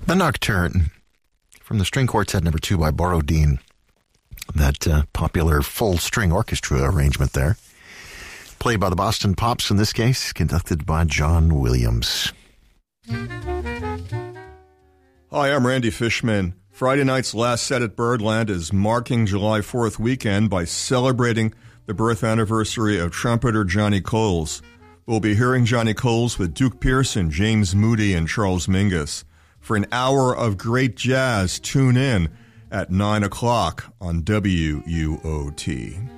The Nocturne from the String Quartet No. 2 by Borodin. That popular full string orchestra arrangement there. Played by the Boston Pops in this case, conducted by John Williams. Hi, I'm Randy Fishman. Friday night's last set at Birdland is marking July 4th weekend by celebrating the birth anniversary of trumpeter Johnny Coles. We'll be hearing Johnny Coles with Duke Pearson, James Moody, and Charles Mingus. For an hour of great jazz, tune in at 9 o'clock on WUOT.